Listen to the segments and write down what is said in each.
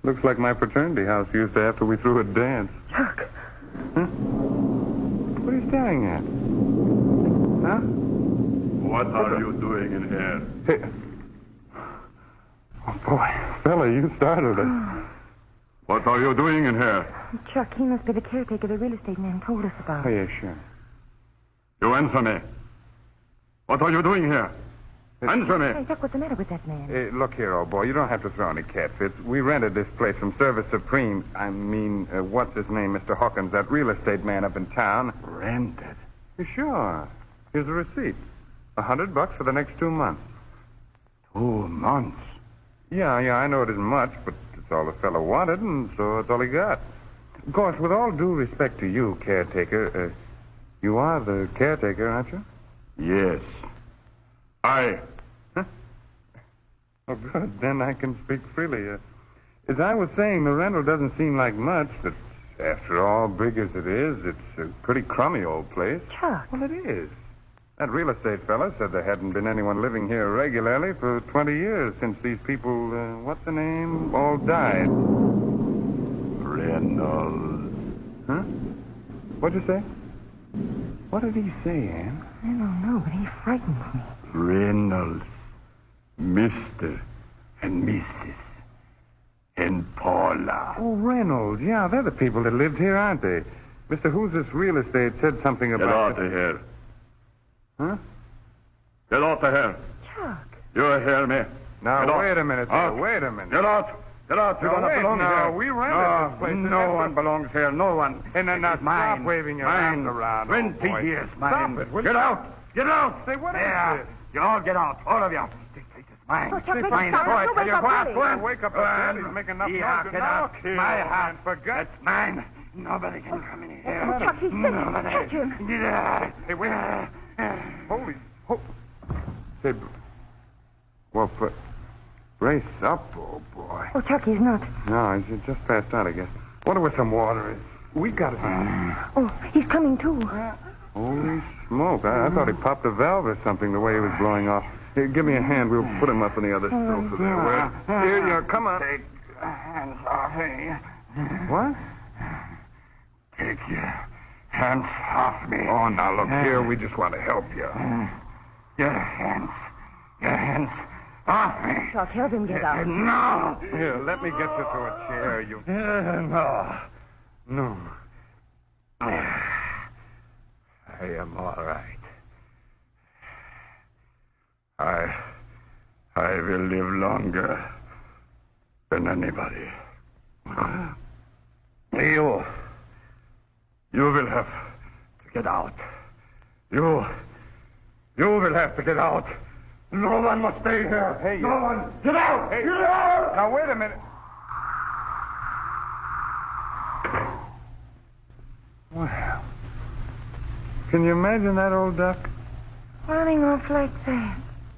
Looks like my fraternity house used to after we threw a dance. Chuck. Huh? What are you staring at? Huh? What are you doing in here? Hey. Oh, boy. Fella, you startled us. What are you doing in here? Chuck, he must be the caretaker the real estate man told us about. Oh, yeah, sure. You answer me. What are you doing here? Answer Hey, me. Chuck, what's the matter with that man? Hey, look here, old boy. You don't have to throw any catfits. We rented this place from Service Supreme. I mean, what's his name, Mr. Hawkins, that real estate man up in town. Rented. Sure. Here's a receipt. $100 for the next 2 months. 2 months. Yeah, I know it isn't much, but it's all the fellow wanted, and so it's all he got. Of course, with all due respect to you, caretaker, you are the caretaker, aren't you? Yes. I. Oh, good. Then I can speak freely. As I was saying, the rental doesn't seem like much, but after all, big as it is, it's a pretty crummy old place. Chuck. Well, it is. That real estate fella said there hadn't been anyone living here regularly for 20 years since these people, what's the name, all died. Reynolds. Huh? What'd you say? What did he say, Ann? I don't know, but he frightens me. Reynolds. Mr. and Mrs. and Paula. Oh, Reynolds. Yeah, they're the people that lived here, aren't they? Mr. Who's this real estate said something Get about... out of here. Huh? Get out of here. Chuck. You hear me? Now, Get out. wait a minute, Out. there. Wait a minute. Get out. Get out. You Now, don't wait, belong now, here. we rented this place. No one belongs here. No one. Hey, now, It's stop mine. waving your Mine. arms around, 20 old boy. years, Stop mine. it, will Get you? out. Get out. Say, what is There. this? You all get out. All of you. This place is mine. Oh, Chuck, make it Mine. stop. Go ahead. Don't Tell wake you up what. Billy. Go ahead. Wake up the daddy. Make enough Yeah, noise. get Now, out. look here, My old house. man, for God- That's mine. Nobody can come in here. Oh, Chuck, he's sick. Nobody. Catch him. Yeah. Hey, wait a minute. Holy... Say... Well, brace up, old boy. Oh, Chuck, he's not. No, he's just passed out, I guess. Wonder where some water is. We got it. Oh, he's coming too. Holy smoke. I thought he popped a valve or something the way he was blowing off. Here, give me a hand. We'll put him up on the other sofa there. Here you are. Come on. Take hands off me. What? Take your hands off me. Oh, now, look here. We just want to help you. Your hands. Your hands off me. Chuck, help him get out. No. Here, let me get you to a chair, you... No. No. I am all right. I will live longer than anybody. You will have to get out. You will have to get out. No one must stay here. Hey, no one. Get out. Hey. Get out. Now, wait a minute. Well, can you imagine that old duck? Running off like that.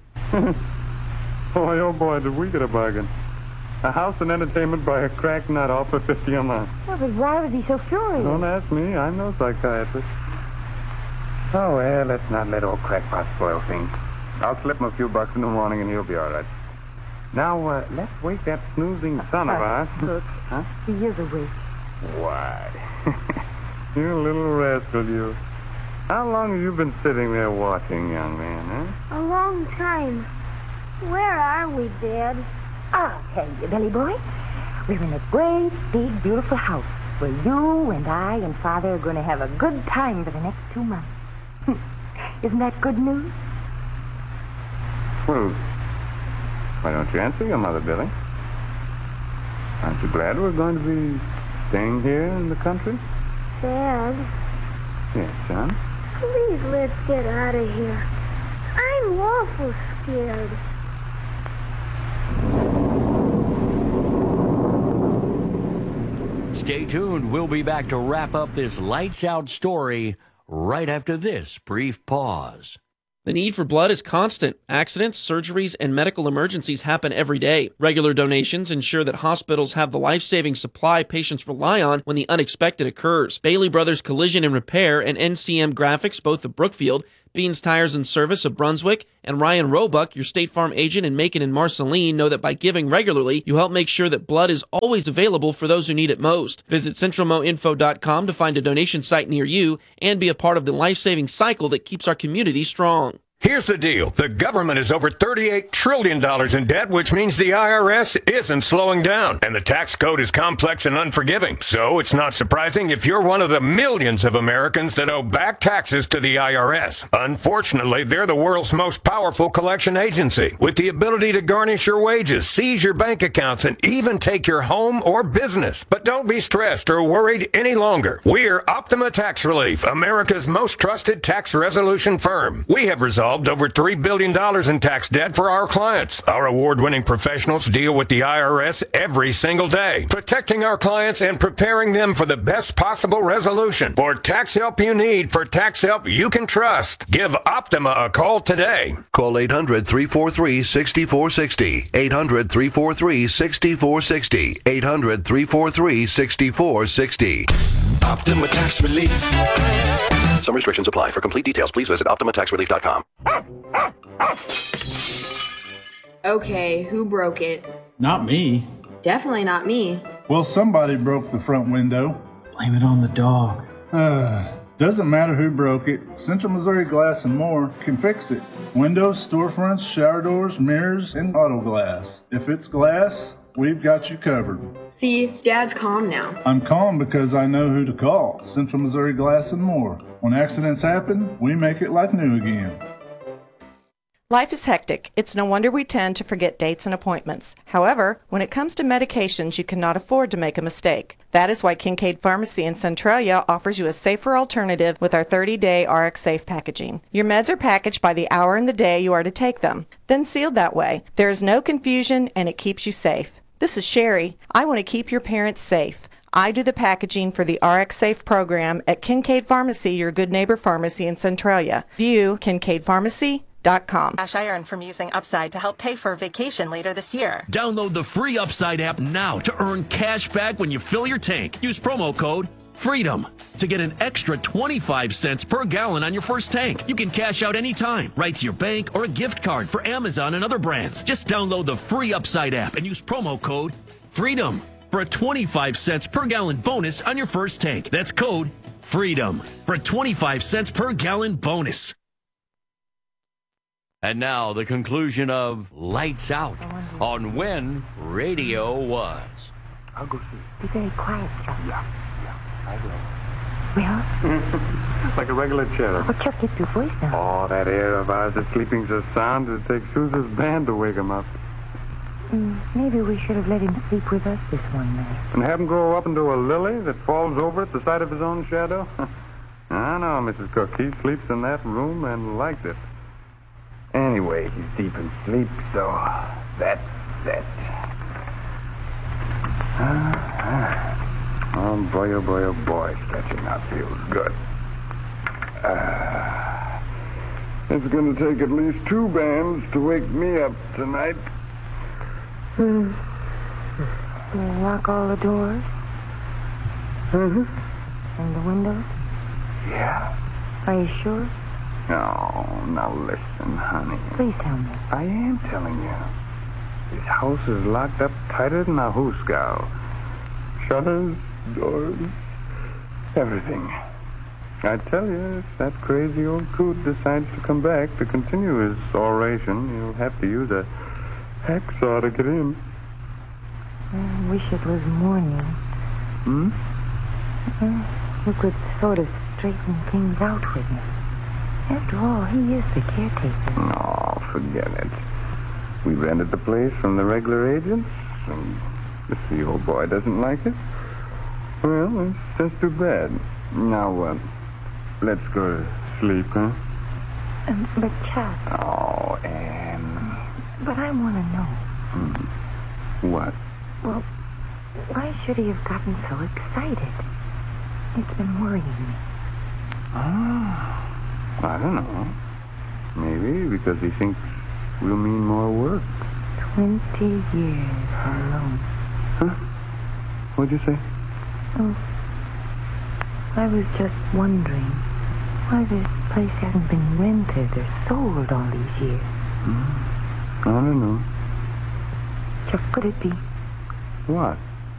Boy, oh boy, did we get a bargain. A house and entertainment by a crack nut off for $50 a month. Well, but why was he so furious? Don't ask me. I'm no psychiatrist. Oh, well, let's not let old crackpot spoil things. I'll slip him a few bucks in the morning and he'll be all right. Now, let's wake that snoozing son of ours. Look, Huh? he is awake. Why? You little rascal, you. How long have you been sitting there watching, young man, huh? A long time. Where are we, Dad? I'll tell you, Billy boy. We're in a great, big, beautiful house where you and I and Father are going to have a good time for the next 2 months. Isn't that good news? Well, why don't you answer your mother, Billy? Aren't you glad we're going to be staying here in the country? Dad, Yes, son. please let's get out of here. I'm awful scared. Stay tuned. We'll be back to wrap up this lights out story right after this brief pause. The need for blood is constant. Accidents, surgeries, and medical emergencies happen every day. Regular donations ensure that hospitals have the life-saving supply patients rely on when the unexpected occurs. Bailey Brothers Collision and Repair and NCM Graphics, both of Brookfield, Beans Tires and Service of Brunswick and Ryan Roebuck, your State Farm agent in Macon and Marceline, know that by giving regularly, you help make sure that blood is always available for those who need it most. Visit centralmoinfo.com to find a donation site near you and be a part of the life-saving cycle that keeps our community strong. Here's the deal. The government is over $38 trillion in debt, which means the IRS isn't slowing down. And the tax code is complex and unforgiving. So it's not surprising if you're one of the millions of Americans that owe back taxes to the IRS. Unfortunately, they're the world's most powerful collection agency, with the ability to garnish your wages, seize your bank accounts, and even take your home or business. But don't be stressed or worried any longer. We're Optima Tax Relief, America's most trusted tax resolution firm. We have resolved over $3 billion in tax debt for our clients. Our award-winning professionals deal with the IRS every single day, protecting our clients and preparing them for the best possible resolution. For tax help you need, for tax help you can trust, give Optima a call today. Call 800-343-6460. 800-343-6460. 800-343-6460. Optima Tax Relief. Some restrictions apply. For complete details, please visit OptimaTaxRelief.com. Okay, who broke it? Not me. Definitely not me. Well, somebody broke the front window. Blame it on the dog. Doesn't matter who broke it. Central Missouri Glass and More can fix it. Windows, storefronts, shower doors, mirrors, and auto glass. If it's glass, we've got you covered. See, Dad's calm now. I'm calm because I know who to call. Central Missouri Glass and More. When accidents happen, we make it like new again. Life is hectic. It's no wonder we tend to forget dates and appointments. However, when it comes to medications, you cannot afford to make a mistake. That is why Kincaid Pharmacy in Centralia offers you a safer alternative with our 30-day RX Safe packaging. Your meds are packaged by the hour and the day you are to take them, then sealed that way. There is no confusion, and it keeps you safe. This is Sherry. I want to keep your parents safe. I do the packaging for the RX Safe program at Kincaid Pharmacy, your good neighbor pharmacy in Centralia. View KincaidPharmacy.com. Cash I earned from using Upside to help pay for a vacation later this year. Download the free Upside app now to earn cash back when you fill your tank. Use promo code FREEDOM to get an extra 25 cents per gallon on your first tank. You can cash out anytime, right to your bank or a gift card for Amazon and other brands. Just download the free Upside app and use promo code FREEDOM for a 25 cents per gallon bonus on your first tank. That's code FREEDOM for a 25 cents per gallon bonus. And now the conclusion of Lights Out on When Radio Was. I'll go see. Be very quiet, Chuck. Yeah, I Well? will. Like a regular cherub. Well, Chuck, get your voice now. Oh, that air of ours is sleeping so sound it takes Susan's band to wake him up. Maybe we should have let him sleep with us this one night. And have him grow up into a lily that falls over at the sight of his own shadow? I know, Mrs. Cook. He sleeps in that room and likes it. Anyway, he's deep in sleep, so that's it. Oh, boy, oh, boy. Stretching out feels good. It's going to take at least 2 bands to wake me up tonight. Will you lock all the doors? And the windows? Yeah. Are you sure? No, now listen, honey. Please tell me. I am telling you. This house is locked up tighter than a hoosegow. Shutters, doors, everything. I tell you, if that crazy old coot decides to come back to continue his oration, he'll have to use a hacksaw to get in. I wish it was morning. You could sort of straighten things out with him. After all, he is the caretaker. No, forget it. We rented the place from the regular agents, and if the old boy doesn't like it, well, it's just too bad. Now, let's go to sleep, huh? But, Chuck... Oh, Anne... But I want to know. What? Well, why should he have gotten so excited? It's been worrying me. Oh... I don't know. Maybe because he thinks we'll mean more work. 20 years alone. Huh? What'd you say? Oh, I was just wondering why this place hasn't been rented or sold all these years. I don't know. Just could it be? What?